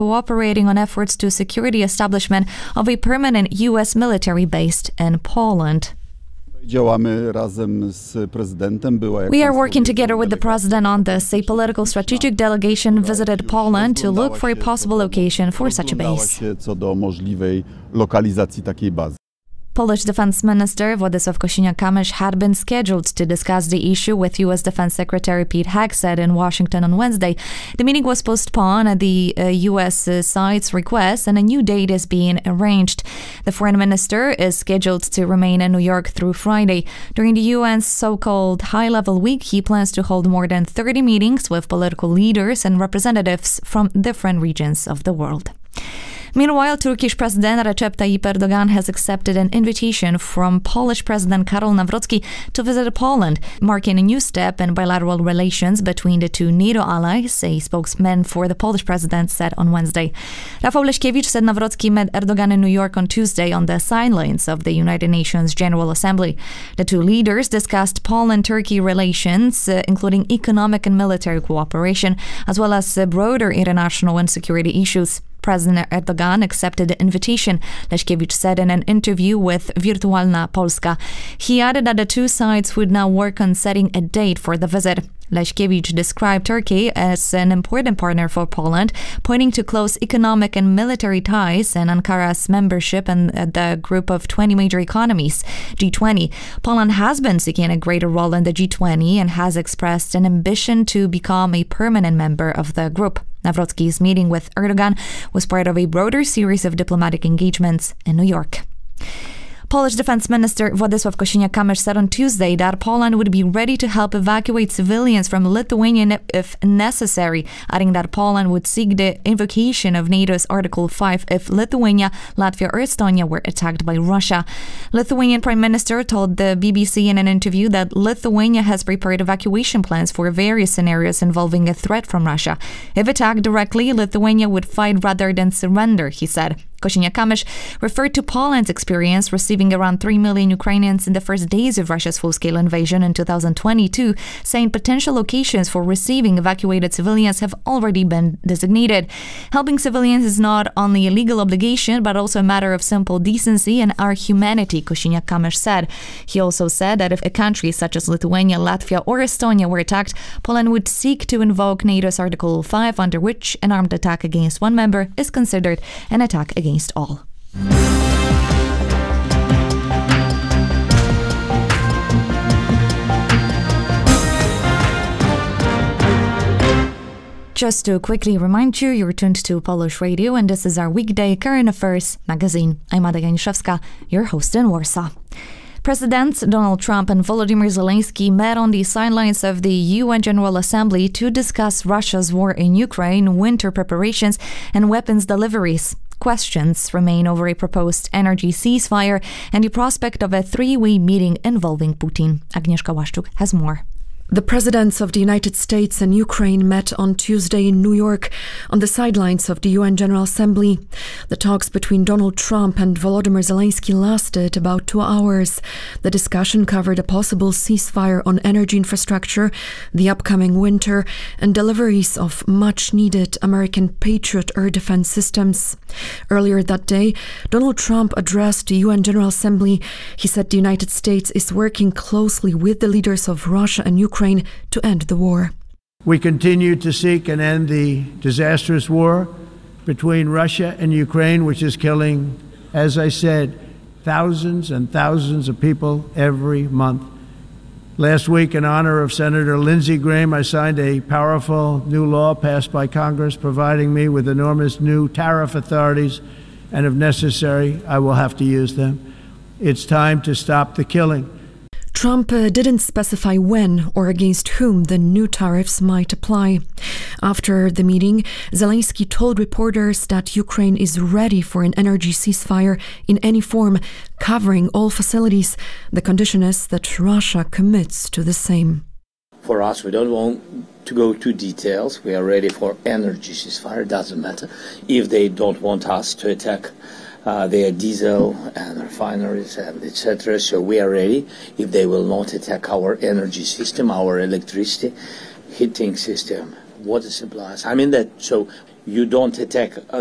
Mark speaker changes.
Speaker 1: cooperating on efforts to secure the establishment of a permanent U.S. military base in Poland.
Speaker 2: We are
Speaker 1: working together with the president on this. A political strategic delegation visited Poland to look for a possible location for such a base. Polish Defense Minister Władysław Kosiniak-Kamysz had been scheduled to discuss the issue with U.S. Defense Secretary Pete Hegseth in Washington on Wednesday. The meeting was postponed at the U.S. side's request, and a new date is being arranged. The foreign minister is scheduled to remain in New York through Friday. During the UN's so-called high-level week, he plans to hold more than 30 meetings with political leaders and representatives from different regions of the world. Meanwhile, Turkish President Recep Tayyip Erdogan has accepted an invitation from Polish President Karol Nawrocki to visit Poland, marking a new step in bilateral relations between the two NATO allies, a spokesman for the Polish president said on Wednesday. Rafał Leśkiewicz said Nawrocki met Erdogan in New York on Tuesday on the sidelines of the United Nations General Assembly. The two leaders discussed Poland-Turkey relations, including economic and military cooperation, as well as broader international and security issues. President Erdogan accepted the invitation, Leśkiewicz said in an interview with Wirtualna Polska. He added that the two sides would now work on setting a date for the visit. Leśkiewicz described Turkey as an important partner for Poland, pointing to close economic and military ties and Ankara's membership in the group of 20 major economies, G20. Poland has been seeking a greater role in the G20 and has expressed an ambition to become a permanent member of the group. Nawrocki's meeting with Erdogan was part of a broader series of diplomatic engagements in New York. Polish Defense Minister Władysław Kosiniak-Kamysz said on Tuesday that Poland would be ready to help evacuate civilians from Lithuania if necessary, adding that Poland would seek the invocation of NATO's Article 5 if Lithuania, Latvia or Estonia were attacked by Russia. Lithuanian Prime Minister told the BBC in an interview that Lithuania has prepared evacuation plans for various scenarios involving a threat from Russia. If attacked directly, Lithuania would fight rather than surrender, he said. Kosiniak-Kamysz referred to Poland's experience receiving around 3 million Ukrainians in the first days of Russia's full-scale invasion in 2022, saying potential locations for receiving evacuated civilians have already been designated. Helping civilians is not only a legal obligation, but also a matter of simple decency and our humanity, Kosiniak-Kamysz said. He also said that if a country such as Lithuania, Latvia or Estonia were attacked, Poland would seek to invoke NATO's Article 5, under which an armed attack against one member is considered an attack against all. Just to quickly remind you, you're tuned to Polish Radio and this is our weekday current affairs magazine. I'm Ada Janiszewska, your host in Warsaw. Presidents Donald Trump and Volodymyr Zelensky met on the sidelines of the UN General Assembly to discuss Russia's war in Ukraine, winter preparations, and weapons deliveries. Questions remain over a proposed energy ceasefire and the prospect of a three-way meeting involving Putin. Agnieszka Łaszczuk has more.
Speaker 3: The presidents of the United States and Ukraine met on Tuesday in New York on the sidelines of the UN General Assembly. The talks between Donald Trump and Volodymyr Zelensky lasted about 2 hours. The discussion covered a possible ceasefire on energy infrastructure, the upcoming winter, and deliveries of much-needed American Patriot air defense systems. Earlier that day, Donald Trump addressed the UN General Assembly. He said the United States is working closely with the leaders of Russia and Ukraine to end the war.
Speaker 4: We continue to seek and end the disastrous war between Russia and Ukraine, which is killing, as I said, thousands and thousands of people every month. Last week, in honor of Senator Lindsey Graham, I signed a powerful new law passed by Congress providing me with enormous new tariff authorities, and if necessary, I will have to use them. It's time to stop the killing.
Speaker 3: Trump didn't specify when or against whom the new tariffs might apply. After the meeting, Zelensky told reporters that Ukraine is ready for an energy ceasefire in any form, covering all facilities. The condition is that Russia commits to the same.
Speaker 5: For us, we don't want to go to details. We are ready for energy ceasefire. It doesn't matter if they don't want us to attack their diesel and refineries and etc. So we are ready if they will not attack our energy system, our electricity, heating system, water supplies. I mean that. So you don't attack